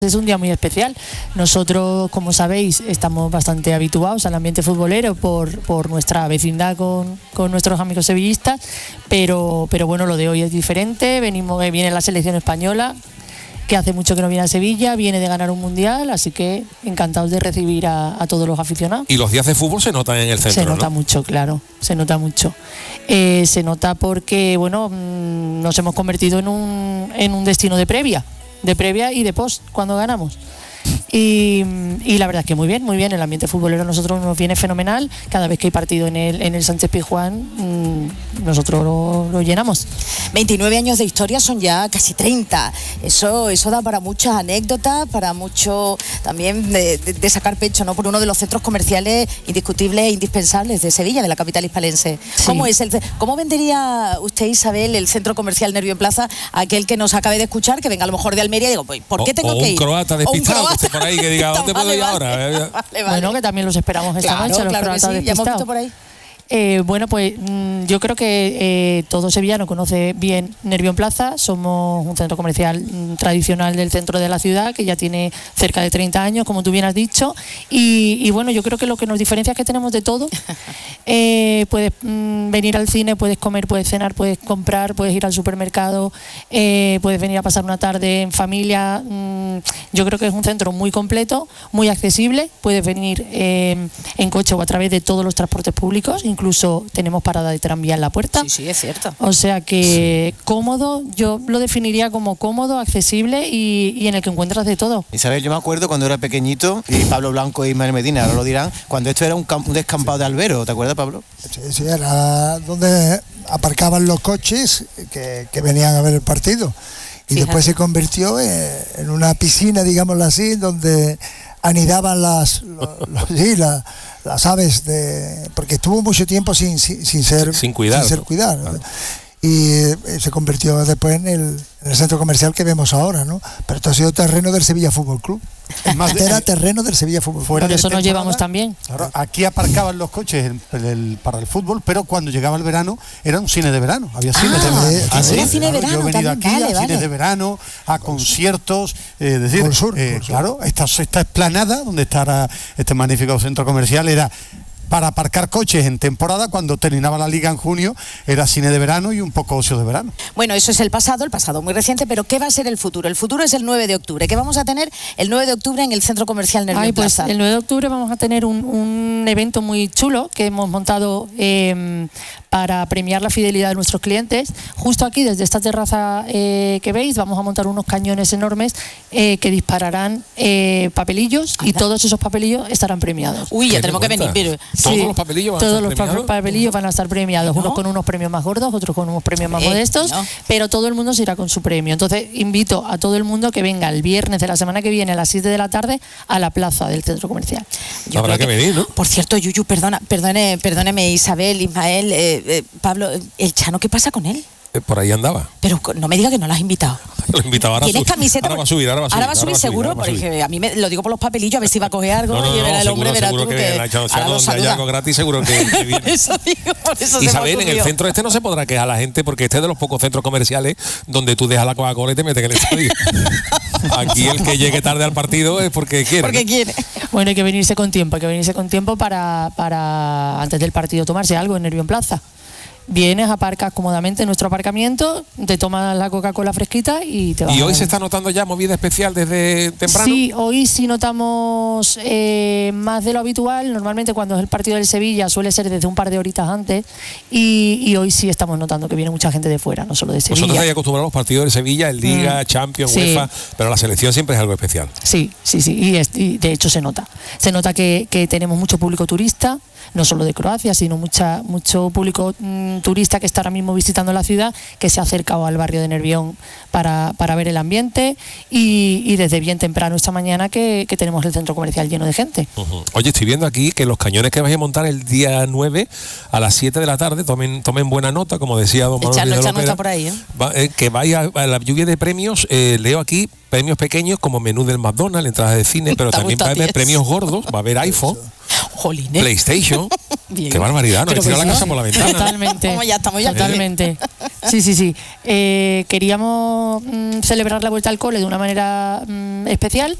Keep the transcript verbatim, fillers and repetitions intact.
Es un día muy especial. Nosotros, como sabéis, estamos bastante habituados al ambiente futbolero por, por nuestra vecindad con, con nuestros amigos sevillistas, pero, pero bueno, lo de hoy es diferente. Venimos, viene la selección española, que hace mucho que no viene a Sevilla, viene de ganar un mundial, así que encantados de recibir a, a todos los aficionados. Y los días de fútbol se notan en el centro, Se nota, ¿no? mucho, claro, se nota mucho. Eh, se nota porque, bueno, nos hemos convertido en un, en un destino de previa. de previa y de post cuando ganamos. Y, y la verdad es que muy bien, muy bien, el ambiente futbolero a nosotros nos viene fenomenal. Cada vez que hay partido en el, en el Sánchez Pizjuán, mmm, nosotros lo, lo llenamos. veintinueve años de historia, son ya casi treinta. Eso, eso da para muchas anécdotas, para mucho también de, de, de sacar pecho, ¿no? Por uno de los centros comerciales indiscutibles e indispensables de Sevilla, de la capital hispalense. Sí. ¿Cómo es el, cómo vendería usted, Isabel, el centro comercial Nervión Plaza a aquel que nos acabe de escuchar, que venga a lo mejor de Almería y digo, pues, ¿por qué o, tengo o que un ir? croata despistado que esté por ahí, que diga, ¿dónde puedo vale, ir vale, ahora? Vale, vale. Bueno, que también los esperamos esta claro, noche, los claro croatas que sí, ya hemos visto por ahí. Eh, bueno, pues mmm, yo creo que eh, todo sevillano conoce bien Nervión Plaza. Somos un centro comercial mmm, tradicional del centro de la ciudad, que ya tiene cerca de treinta años, como tú bien has dicho. Y, y bueno, yo creo que lo que nos diferencia es que tenemos de todo. Eh, puedes mmm, venir al cine, puedes comer, puedes cenar, puedes comprar, puedes ir al supermercado, eh, puedes venir a pasar una tarde en familia. Mmm, yo creo que es un centro muy completo, muy accesible. Puedes venir eh, en coche o a través de todos los transportes públicos, incluso tenemos parada de tranvía en la puerta. Sí, sí, es cierto. O sea que sí. Cómodo, yo lo definiría como cómodo, accesible y, y en el que encuentras de todo. Isabel, yo me acuerdo cuando era pequeñito, y Pablo Blanco y Ismael Medina ahora lo dirán, cuando esto era un, camp- un descampado de albero, ¿te acuerdas, Pablo? Sí, sí, era donde aparcaban los coches que, que venían a ver el partido. Y Fíjate. Después se convirtió en, en una piscina, digámoslo así, donde anidaban las, los, los, sí, la, las aves, de, porque estuvo mucho tiempo sin, sin, sin ser sin cuidar, sin ser ¿no? cuidado. Claro. Y eh, se convirtió después en el, en el centro comercial que vemos ahora, ¿no? Pero esto ha sido terreno del Sevilla Fútbol Club. Es más, este era terreno del Sevilla Fútbol Club. Por eso nos llevamos también. Claro, aquí aparcaban los coches el, el, el, para el fútbol, pero cuando llegaba el verano era un cine de verano. Había cine ah, de verano. Ah, ¿sí? Claro, Cine de verano, yo he venido también, aquí vale, a vale. cines de verano, a conciertos, eh, es decir, Sur, eh, claro, esta, esta explanada donde está este magnífico centro comercial era para aparcar coches en temporada. Cuando terminaba la liga en junio era cine de verano y un poco ocio de verano. Bueno, eso es el pasado, el pasado muy reciente, pero ¿qué va a ser el futuro? El futuro es el nueve de octubre. ¿Qué vamos a tener el nueve de octubre en el centro comercial Nervión Ay, pues, Plaza? el nueve de octubre vamos a tener un, un evento muy chulo que hemos montado eh, para premiar la fidelidad de nuestros clientes. Justo aquí, desde esta terraza eh, que veis, vamos a montar unos cañones enormes eh, que dispararán eh, papelillos. Anda. Y todos esos papelillos estarán premiados. Uy, ya tenemos que venir. Pero... ¿Todos sí, los papelillos van todos a estar los premiados? papelillos van a estar premiados, ¿No? unos con unos premios más gordos, otros con unos premios más eh, modestos, no. pero todo el mundo se irá con su premio. Entonces invito a todo el mundo que venga el viernes de la semana que viene a las siete de la tarde a la plaza del centro comercial. Yo Habrá que, que venir, ¿no? Por cierto, Yuyu, perdona, perdone, perdóneme, Isabel, Ismael, eh, eh, Pablo, el Chano, ¿qué pasa con él? Eh, por ahí andaba. Pero no me diga que no lo has invitado. Lo invitaba ahora. ¿Tienes camiseta? Ahora va a subir, ahora va a subir. Ahora va a subir, ahora va a subir seguro, ahora va a subir. porque a mí me lo digo por los papelillos, a ver si va a coger algo. No, no, y no, verá el seguro, hombre, verá seguro tú que, que, que la ahora lo donde haya algo gratis, seguro que, que viene. Por eso digo, por eso Isabel, se en el centro este no se podrá quejar la gente, porque este es de los pocos centros comerciales donde tú dejas la Coca-Cola y te metes en el estadio. Aquí el que llegue tarde al partido es porque quiere. Porque ¿no? quiere. Bueno, hay que venirse con tiempo, hay que venirse con tiempo para, para antes del partido tomarse algo en Nervión Plaza. Vienes, aparcas cómodamente en nuestro aparcamiento, te tomas la Coca-Cola fresquita y te vas. ¿Y hoy se está notando ya movida especial desde temprano? Sí, hoy sí notamos eh, más de lo habitual. Normalmente cuando es el partido del Sevilla suele ser desde un par de horitas antes y, y hoy sí estamos notando que viene mucha gente de fuera, no solo de Sevilla. Vosotros estáis acostumbrados a los partidos de Sevilla, el Liga, mm, Champions, sí. UEFA, pero la selección siempre es algo especial. Sí, sí, sí, y, es, y de hecho se nota. Se nota que, que tenemos mucho público turista, no solo de Croacia, sino mucha, mucho público mmm, turista que está ahora mismo visitando la ciudad, que se ha acercado al barrio de Nervión para, para ver el ambiente y, y desde bien temprano esta mañana que, que tenemos el centro comercial lleno de gente. Uh-huh. Oye, estoy viendo aquí que los cañones que vais a montar el día nueve a las siete de la tarde, tomen, tomen buena nota, como decía don Manuel Echano está por ahí, ¿eh? Va, eh, que vaya a, a la lluvia de premios, eh, leo aquí premios pequeños como menú del McDonald's, entradas de cine, pero también va a haber premios gordos, va a haber iPhone. Jolín, ¿eh? PlayStation. Bien. Qué barbaridad, nos Pero tirado pues la sí, casa por la ventana. Totalmente. Como ya estamos ya Totalmente. Sí, sí, sí. Eh, queríamos mm, celebrar la vuelta al cole de una manera mm, especial